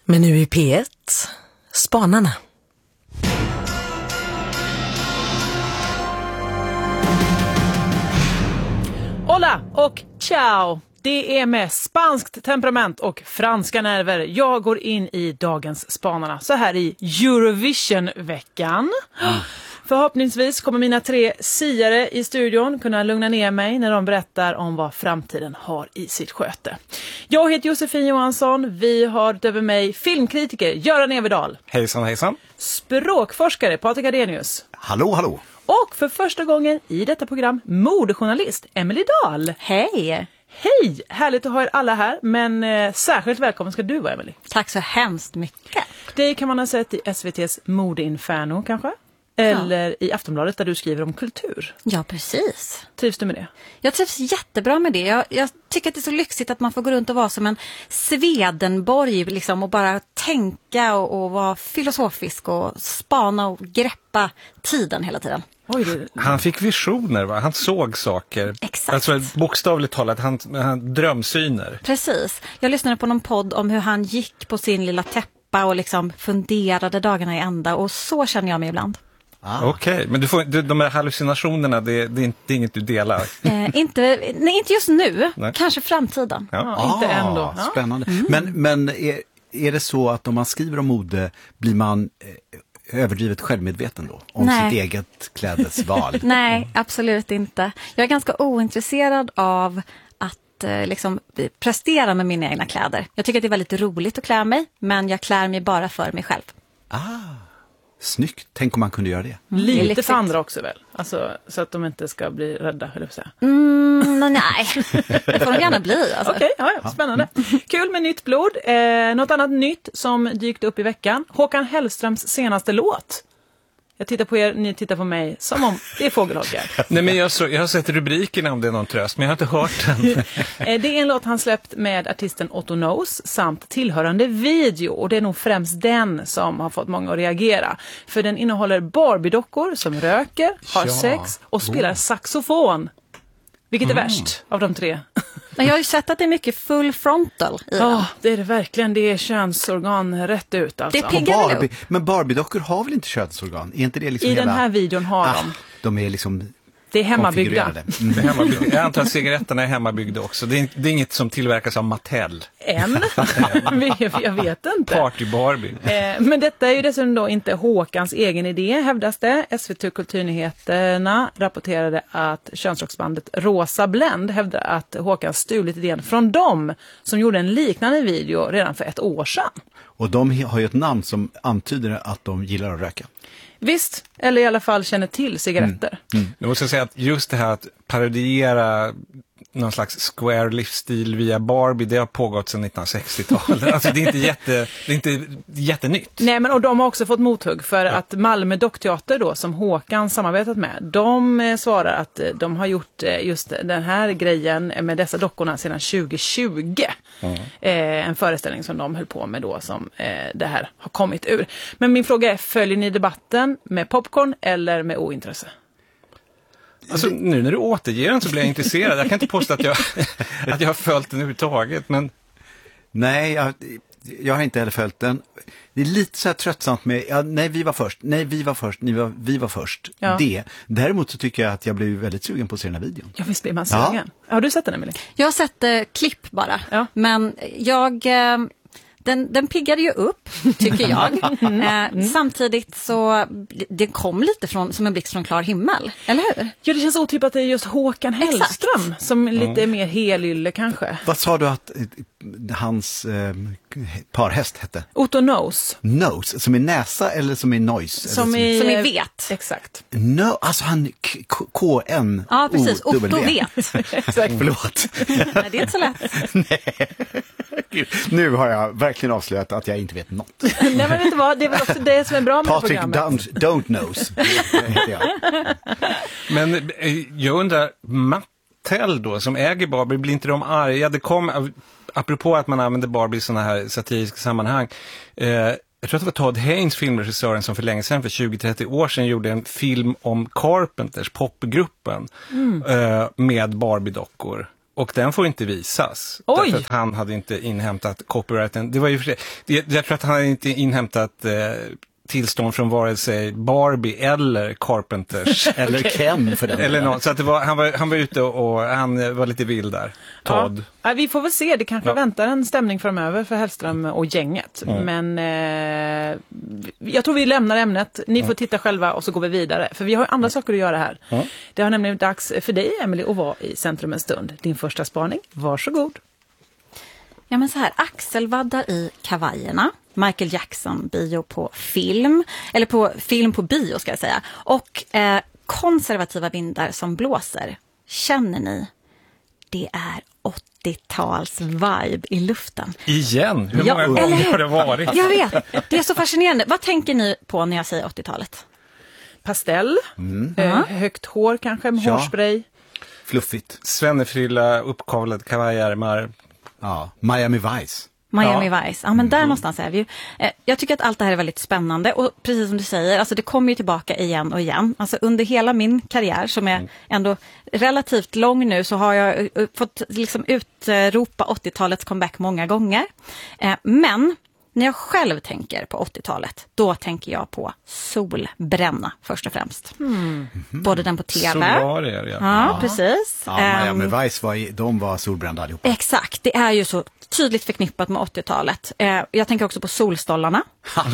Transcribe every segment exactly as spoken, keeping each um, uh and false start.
Men nu i P ett, Spanarna. Hola och ciao! Det är med spanskt temperament och franska nerver jag går in i dagens Spanarna. Så här i Eurovision-veckan. Mm. Förhoppningsvis kommer mina tre siare i studion kunna lugna ner mig när de berättar om vad framtiden har i sitt sköte. Jag heter Josefin Johansson. Vi har över mig filmkritiker Göran Everdahl. Hejsan, hejsan. Språkforskare Patrik Adenius. Hallå, hallå. Och för första gången i detta program modejournalist Emily Dahl. Hej! Hej! Härligt att ha er alla här, men eh, särskilt välkommen ska du vara, Emily. Tack så hemskt mycket. Det kan man ha sett i S V T:s Modeinferno kanske? Eller ja. I Aftonbladet där du skriver om kultur. Ja, precis. Trivs du med det? Jag trivs jättebra med det. Jag, jag tycker att det är så lyxigt att man får gå runt och vara som en Swedenborg liksom, och bara tänka och, och vara filosofisk och spana och greppa tiden hela tiden. Oj, det... Han fick visioner, va? Han såg saker. Exakt. Alltså bokstavligt talat, han, han drömsyner. Precis. Jag lyssnade på någon podd om hur han gick på sin lilla täppa och liksom funderade dagarna i ända. Och så känner jag mig ibland. Ah. Okej, okay. Men du får, du, de här hallucinationerna, det, det, är inte, det är inget du delar? Eh, inte, nej, inte just nu. Nej. Kanske framtiden. Ja. Ja, ah, inte ändå. Ja. Spännande. Mm. Men, men är, är det så att om man skriver om mode blir man eh, överdrivet självmedveten då? Om nej. sitt eget klädesval? Nej, absolut inte. Jag är ganska ointresserad av att eh, liksom, prestera med mina egna kläder. Jag tycker att det är väldigt roligt att klä mig, men jag klär mig bara för mig själv. Ah. Snyggt. Tänk om man kunde göra det. Mm, Lite det för andra också väl? Alltså, så att de inte ska bli rädda, höll jag på att säga. Mm, nej, det får de gärna bli. Alltså. Okej, okay, ja, spännande. Kul med nytt blod. Eh, något annat nytt som dykt upp i veckan. Håkan Hellströms senaste låt. Jag tittar på er, ni tittar på mig som om det är fågelholkar. Nej, men jag, så, jag har sett rubrikerna om det är någon tröst, men jag har inte hört den. Det är en låt han släppt med artisten Otto Knows samt tillhörande video. Och det är nog främst den som har fått många att reagera. För den innehåller Barbie-dockor som röker, har ja. sex och spelar saxofon. Vilket är mm. värst av de tre? Men jag har ju sett att det är mycket full frontal i Ja, oh, det är det verkligen. Det är könsorgan rätt ut alltså. Det är Barbie, men Barbie-dockor har väl inte könsorgan? Är inte det liksom I hela... den här videon har ah, de. De är liksom... Det är hemmabyggda. Mm. Det är hemmabyggda. Jag antar att cigaretterna är hemmabyggda också. Det är, det är inget som tillverkas av Mattel. Än? Jag vet inte. Party Barbie. Eh, men detta är ju dessutom då inte Håkans egen idé, hävdas det. S V T Kulturnyheterna rapporterade att könsrocksbandet Rosa Blend hävdade att Håkan stulit idén från dem som gjorde en liknande video redan för ett år sedan. Och de har ju ett namn som antyder att de gillar att röka. Visst, eller i alla fall känner till cigaretter. Mm. Mm. Jag måste säga att just det här att parodiera någon slags square livsstil via Barbie, det har pågått sedan nittonhundrasextiotalet. Alltså det är inte jätte, det är inte jättenytt. Nej, men och de har också fått mothugg för ja. att Malmö Dockteater då, som Håkan samarbetat med, de eh, svarar att de har gjort eh, just den här grejen med dessa dockorna sedan tjugo tjugo. Mm. Eh, en föreställning som de höll på med då som eh, det här har kommit ur. Men min fråga är, följer ni debatten med popcorn eller med ointresse? Alltså, nu när du återger den så blir jag intresserad. Jag kan inte påstå att jag, att jag har följt den överhuvudtaget, men... Nej, jag, jag har inte heller följt den. Det är lite så här tröttsamt med, ja, nej vi var först, nej vi var först, ni var, vi var först. Ja. Det. Däremot så tycker jag att jag blev väldigt sugen på att se den här videon. Ja, visst blir man sugen. Ja. Har du sett den, Emily? Jag har sett eh, klipp bara, ja. men jag... Eh, Den, den piggade ju upp, tycker jag. eh, samtidigt så det kom lite från, som en blixt från klar himmel, eller hur? Ja, det känns otippat att det är just Håkan Hellström. Exakt. Som lite mm. mer helylle kanske. Vad sa du att eh, hans eh, parhäst hette? Otto Knows. Knows, som är näsa eller som är noise? Som, som är, som är vet. Exakt. No, alltså han K N Ja, precis. Otto vet. Exakt, förlåt. Nej, det är inte så lätt. Nej. Gud. Nu har jag verkligen avslöjat att jag inte vet något. Nej, men vet du vad? Det är väl också det som är bra med Patrick programmet. Don't, don't knows. jag. Men jag undrar, Mattel då, som äger Barbie, blir inte de arga? Det kom, apropå att man använder Barbie i sådana här satiriska sammanhang. Eh, jag tror att det var Todd Haynes, filmregissören, som för länge sedan, för tjugo till trettio år sedan, gjorde en film om Carpenters, popgruppen, mm. eh, med Barbie-dockor. Och den får inte visas. Oj! Därför att han hade inte inhämtat copyrighten. Det var ju för sig, det, jag tror att han hade inte inhämtat eh, tillstånd från vare sig Barbie eller Carpenters. Eller okay. Ken för den. Eller något. Så att det var, han, var, han var ute och, och han var lite vild där. Todd. Ja. Vi får väl se, det kanske ja. väntar en stämning framöver för Hellström och gänget. Mm. Men eh, jag tror vi lämnar ämnet. Ni mm. får titta själva och så går vi vidare. För vi har andra mm. saker att göra här. Mm. Det har nämligen dags för dig, Emily, att vara i centrum en stund. Din första spaning, varsågod. Ja men så här, axelvaddar i kavajerna. Michael Jackson bio på film, eller på film på bio ska jag säga. Och eh, konservativa vindar som blåser. Känner ni? Det är åttio-tals vibe i luften. Igen? Hur ja, många gånger har det varit? Jag vet, det är så fascinerande. Vad tänker ni på när jag säger åttiotalet? Pastell, mm. eh, högt hår kanske med ja. hårspray. Fluffigt. Svennefrilla, uppkavlade kavajärmar. Ja, Miami Vice. Miami ja. Vice. Ja, men där mm. någonstans är vi ju. Eh, jag tycker att allt det här är väldigt spännande och precis som du säger, alltså det kommer ju tillbaka igen och igen. Alltså under hela min karriär som är mm. ändå relativt lång nu så har jag uh, fått liksom utropa åttiotalets comeback många gånger. Eh, men när jag själv tänker på åttiotalet, då tänker jag på solbränna först och främst. Mm. Både den på tv. Solarier, ja. Ja, ja. precis. Ja, Miami um, Vice var, i, de var solbrända allihopa. Exakt, det är ju så tydligt förknippat med åttiotalet. Eh, jag tänker också på solstollarna.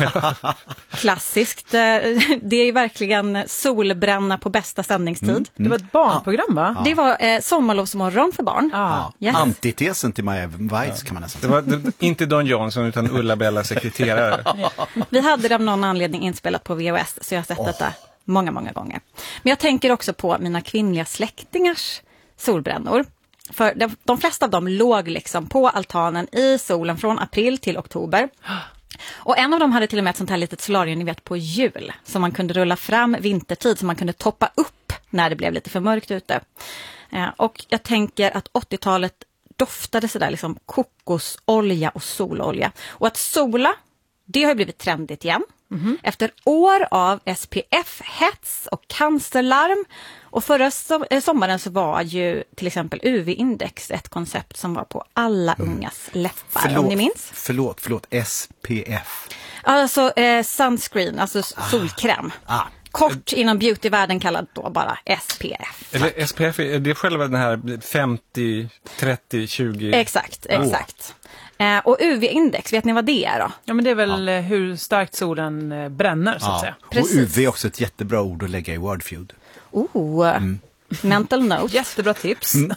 Klassiskt. Eh, det är ju verkligen solbränna på bästa sändningstid. Mm. Det var ett barnprogram, va? Ja. Det var eh, sommarlovsmorgon för barn. Ja. Yes. Antitesen till Miami Vice ja. kan man nästan säga. Det var det, inte Don Johnson utan Ulla-Bella sekreterare. Vi hade det av någon anledning inspelat på V H S så jag har sett oh. detta många, många gånger. Men jag tänker också på mina kvinnliga släktingars solbrännor. För de, de flesta av dem låg liksom på altanen i solen från april till oktober. Och en av dem hade till och med ett sånt här litet solarium, ni vet, på jul. Som man kunde rulla fram vintertid, som man kunde toppa upp när det blev lite för mörkt ute. Eh, och jag tänker att åttiotalet doftade sådär liksom kokosolja och sololja. Och att sola, det har blivit trendigt igen. Mm-hmm. Efter år av S P F-hets och cancerlarm. Och förra sommaren så var ju till exempel U V-index ett koncept som var på alla ungas läppar, förlåt, om ni minns. Förlåt, förlåt, S P F. Alltså eh, sunscreen, alltså ah. solkräm. Ah. Kort inom beautyvärlden kallad då bara S P F. Eller S P F, är det själva den här femtio, trettio, tjugo? Exakt, exakt. Oh. Eh, och U V-index, vet ni vad det är då? Ja, men det är väl ja. hur starkt solen bränner, så att ja. säga. Precis. Och U V är också ett jättebra ord att lägga i Wordfeud. Oh, mm. mental note. Jättebra tips. Mm.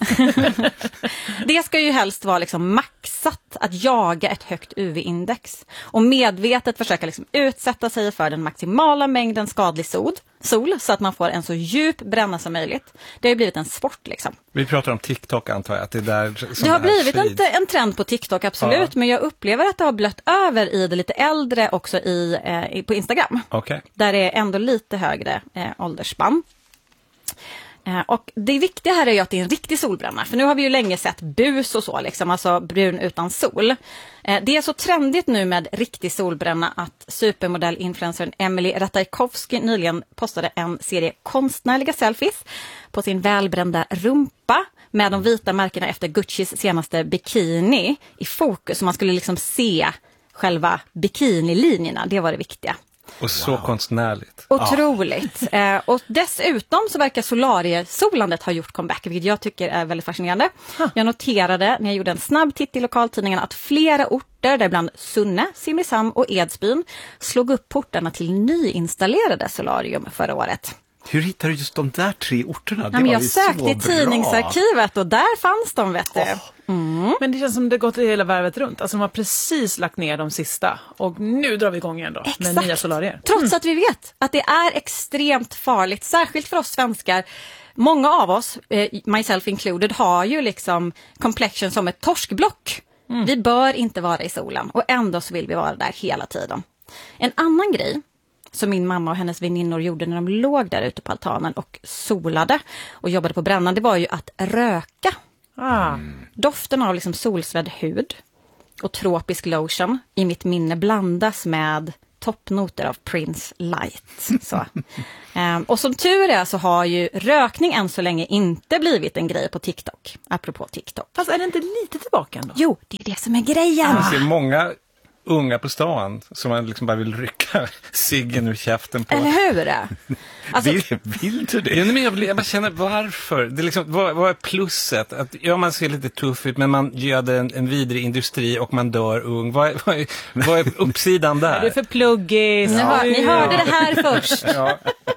Det ska ju helst vara liksom maxat att jaga ett högt U V-index. Och medvetet försöka liksom utsätta sig för den maximala mängden skadlig sol, sol så att man får en så djup bränna som möjligt. Det har ju blivit en sport liksom. Vi pratar om TikTok antar jag. Att det, är där som det har blivit en, en trend på TikTok, absolut. Ja. Men jag upplever att det har blött över i det lite äldre också i, eh, på Instagram. Okay. Där det är ändå lite högre eh, åldersspann. Och det viktiga här är ju att det är en riktig solbränna. För nu har vi ju länge sett bus och så, liksom, alltså brun utan sol. Det är så trendigt nu med riktig solbränna att supermodell-influencern Emily Ratajkowski nyligen postade en serie konstnärliga selfies på sin välbrända rumpa med de vita märkena efter Guccis senaste bikini i fokus. Så man skulle liksom se själva bikinilinjerna, det var det viktiga. Och så wow. konstnärligt. Otroligt. Ja. Eh, och dessutom så verkar solariesolandet ha gjort comeback, vilket jag tycker är väldigt fascinerande. Huh. Jag noterade när jag gjorde en snabb titt i lokaltidningarna att flera orter, däribland Sunne, Simrishamn och Edsbyn, slog upp portarna till nyinstallerade solarium förra året. Hur hittar du just de där tre orterna? Det ja, men jag sökte i tidningsarkivet och där fanns de, vet du. Oh. Mm. Men det känns som det gått hela varvet runt. Alltså de har precis lagt ner de sista. Och nu drar vi igång igen då. Exakt. Med nya solarier. Trots mm. att vi vet att det är extremt farligt. Särskilt för oss svenskar. Många av oss, eh, myself included, har ju liksom complexion som ett torskblock. Mm. Vi bör inte vara i solen. Och ändå så vill vi vara där hela tiden. En annan grej som min mamma och hennes väninnor gjorde när de låg där ute på altanen och solade och jobbade på brännan, det var ju att röka. Ah. Doften av liksom solsvedd hud och tropisk lotion i mitt minne blandas med toppnoter av Prince Light. Så. um, och som tur är så har ju rökning än så länge inte blivit en grej på TikTok. Apropå TikTok. Fast är det inte lite tillbaka ändå? Jo, det är det som är grejen. Man ser många unga på stan som man liksom bara vill rycka ciggen ur käften på. Eller hur? Alltså, Vill, vill du det? Ja, men jag, jag bara känner varför. Det är liksom, vad, vad är plusset? Att, ja, man ser lite tuff ut men man göder en, en vidrig industri och man dör ung. Vad, vad, är, vad är uppsidan där? Det är för pluggis. ni, hör, ni hörde det här först. Ja.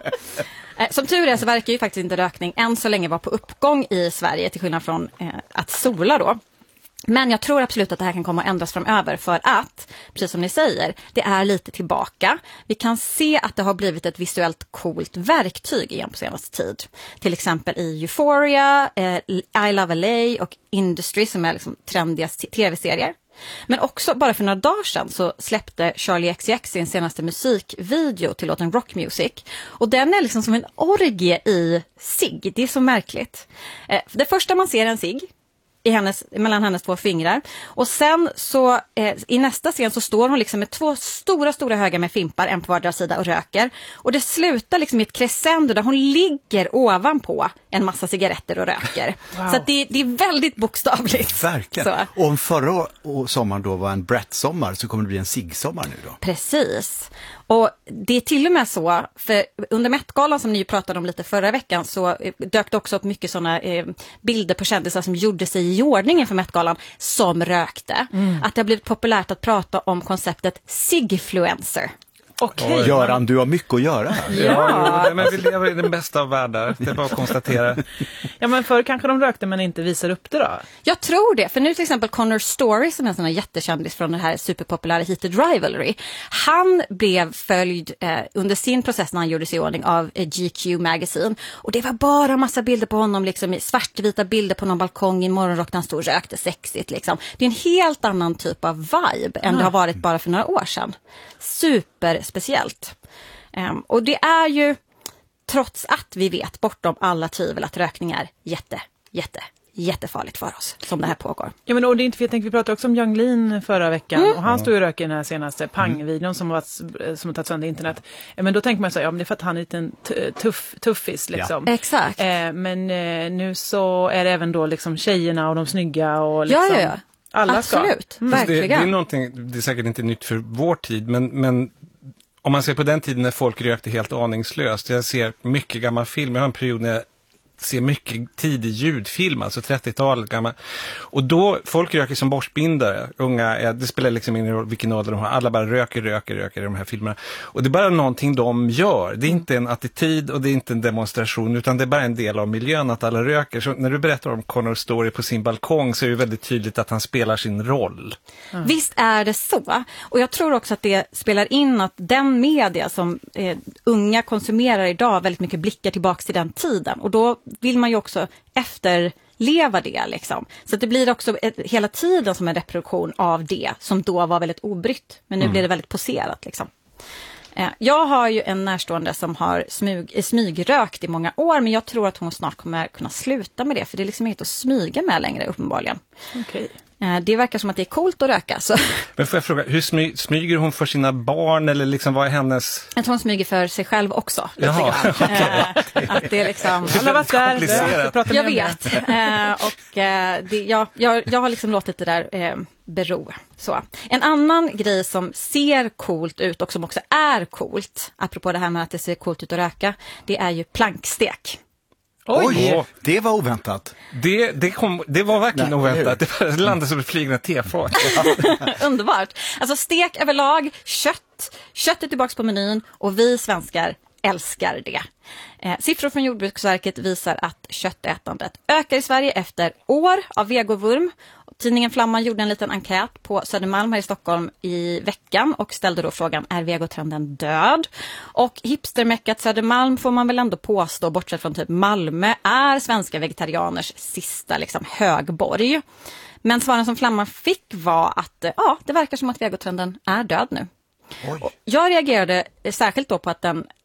Som tur är så verkar ju faktiskt inte rökning än så länge vara på uppgång i Sverige till skillnad från eh, att sola då. Men jag tror absolut att det här kan komma att ändras framöver för att, precis som ni säger, det är lite tillbaka. Vi kan se att det har blivit ett visuellt coolt verktyg igen på senaste tid. Till exempel i Euphoria, eh, I Love L A och Industry som är liksom trendiga tv-serier. Men också bara för några dagar sedan så släppte Charlie X C X sin senaste musikvideo till låten Rock Music. Och den är liksom som en orgie i cigg. Det är så märkligt. Eh, det första man ser är en cigg. I hennes, mellan hennes två fingrar. Och sen så eh, i nästa scen så står hon liksom med två stora, stora högar med fimpar, en på vardera sida och röker. Och det slutar liksom i ett crescendo där hon ligger ovanpå en massa cigaretter och röker. Wow. Så att det, det är väldigt bokstavligt. Verkligen. Så. Och om förra sommaren då var en Brett-sommar så kommer det bli en Sig-sommar nu då. Precis. Och det är till och med så, för under Met-galan som ni pratade om lite förra veckan så dök det också upp mycket sådana eh, bilder på kändisar som gjorde sig i ordningen för Met-galan som rökte. Mm. Att det har blivit populärt att prata om konceptet Sigfluencer. Okej. Göran, du har mycket att göra här. Ja, ja men vi lever i den bästa av världar. Det är bara att konstatera. Ja, men förr kanske de rökte men inte visar upp det då? Jag tror det, för nu till exempel Connor Story som är en sån här jättekändis från det här superpopulära Heated Rivalry. Han blev följd eh, under sin process när han gjorde sig i ordning av eh, G Q Magazine. Och det var bara massa bilder på honom, liksom svartvita bilder på någon balkong i morgonrock där han stod och rökte sexigt. Liksom. Det är en helt annan typ av vibe än det har varit bara för några år sedan. Super speciellt. Um, och det är ju, trots att vi vet bortom alla tvivel att rökning är jätte, jätte, jättefarligt för oss, som det här pågår. Ja, men och det är inte för jag tänkte vi pratade också om Yung Lean förra veckan mm. och han stod ju och rök i den här senaste pang-videon som, var, som har tagit sönder internet. Men då tänker man så här, ja men det är för att han är en liten tuff, tuffis liksom. Ja. Exakt. Eh, men eh, nu så är det även då liksom tjejerna och de snygga och liksom... Ja, ja, ja. Alla absolut, ska. Mm. verkligen. Det, det är någonting, det är säkert inte nytt för vår tid, men, men om man ser på den tiden när folk rökte helt aningslöst, jag ser mycket gammal film, jag har en period när jag ser mycket tidig ljudfilm, alltså trettiotalet gammal. Och då, folk röker som borstbindare, unga, det spelar liksom ingen roll vilken ålder de har, alla bara röker, röker, röker i de här filmerna. Och det är bara någonting de gör, det är inte en attityd och det är inte en demonstration, utan det är bara en del av miljön att alla röker. Så när du berättar om Connor Story på sin balkong så är det väldigt tydligt att han spelar sin roll. Mm. Visst är det så. Och jag tror också att det spelar in att den media som eh, unga konsumerar idag väldigt mycket blickar tillbaka till den tiden. Och då vill man ju också efterleva det liksom. Så att det blir också ett, hela tiden som en reproduktion av det som då var väldigt obrytt. Men nu mm. blir det väldigt poserat liksom. Eh, jag har ju en närstående som har smyg, smygrökt i många år, men jag tror att hon snart kommer kunna sluta med det, för det är liksom inget att smyga med längre uppenbarligen. Okej. Det verkar som att det är coolt att röka. Så. Men får jag fråga, hur smy, smyger hon för sina barn eller liksom vad är hennes... Jag tror hon smyger för sig själv också. Jaha, okay. Att det är liksom... Alla var där, jag vet. Och det, jag, jag, jag har liksom låtit det där eh, bero. Så. En annan grej som ser coolt ut och som också är coolt, apropå det här med att det ser coolt ut att röka, det är ju plankstek. Oj, Oj, det var oväntat. Det, det, kom, det var verkligen Nej, oväntat. Det, det landade som ett flygande tefat. Underbart. Alltså stek överlag, kött. Kött är tillbaka på menyn och vi svenskar älskar det. Eh, siffror från Jordbruksverket visar att köttätandet ökar i Sverige efter år av vegovurm. Tidningen Flamman gjorde en liten enkät på Södermalm här i Stockholm i veckan och ställde då frågan, är vegotrenden död? Och hipstermäckat Södermalm får man väl ändå påstå, bortsett från typ Malmö, är svenska vegetarianers sista liksom högborg. Men svaren som Flamman fick var att ja, det verkar som att vegotrenden är död nu. Jag reagerade särskilt då på att den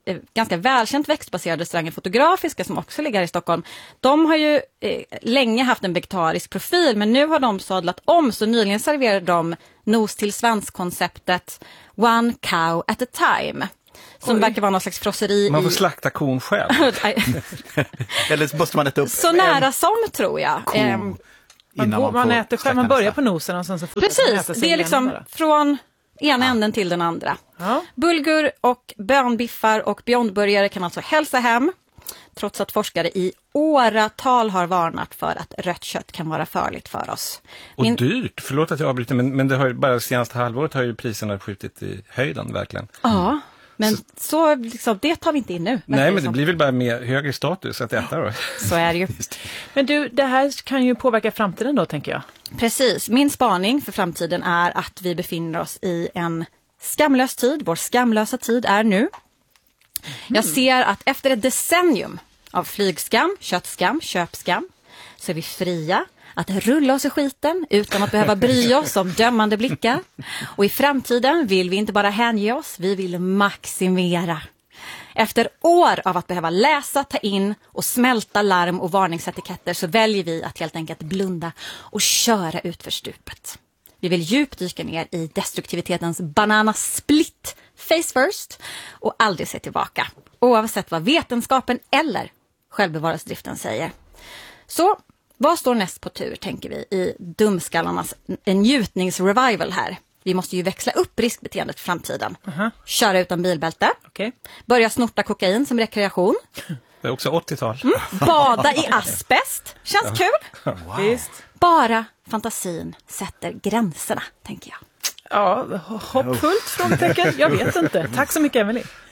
eh, ganska välkänt växtbaserad restaurang Fotografiska som också ligger i Stockholm. De har ju eh, länge haft en vegetarisk profil, men nu har de sadlat om, så nyligen serverade de nos till svensk-konceptet One Cow at a Time. Som Oj. verkar vara någon slags frosseri. Man får i... slakta kon själv. Eller så måste man äta upp. Så nära som, tror jag. Ko. Um, man, går, man, man äter själv, man börjar på nosen och sen så Precis, det är liksom från ena ja. änden till den andra. Ja. Bulgur och bönbiffar och beyondburgare kan alltså hälsa hem. Trots att forskare i åratal har varnat för att rött kött kan vara farligt för oss. Och Min... dyrt, förlåt att jag avbryter, men, men det har ju, bara senaste halvåret har ju priserna skjutit i höjden verkligen. Ja, men så, så liksom, det tar vi inte in nu. Nej, men det blir väl bara mer högre status att äta då. Så är det ju. Men du, det här kan ju påverka framtiden då, tänker jag. Precis, min spaning för framtiden är att vi befinner oss i en skamlös tid. Vår skamlösa tid är nu. Mm. Jag ser att efter ett decennium av flygskam, köttskam, köpskam, så är vi fria att rulla oss i skiten utan att behöva bry oss om dömande blickar. Och i framtiden vill vi inte bara hänge oss, vi vill maximera. Efter år av att behöva läsa, ta in och smälta larm och varningsetiketter så väljer vi att helt enkelt blunda och köra ut för stupet. Vi vill djupdyka ner i destruktivitetens banana split face first och aldrig se tillbaka. Oavsett vad vetenskapen eller självbevarelsedriften säger. Så vad står näst på tur, tänker vi, i dumskallarnas njutningsrevival här? Vi måste ju växla upp riskbeteendet för framtiden. Uh-huh. Köra utan bilbälte. Okay. Börja snorta kokain som rekreation. Det är också åttiotal. Mm. Bada i asbest. Känns kul. Wow. Visst. Bara fantasin sätter gränserna, tänker jag. Ja, hoppfullt frågetecken. Jag vet inte. Tack så mycket, Emelie.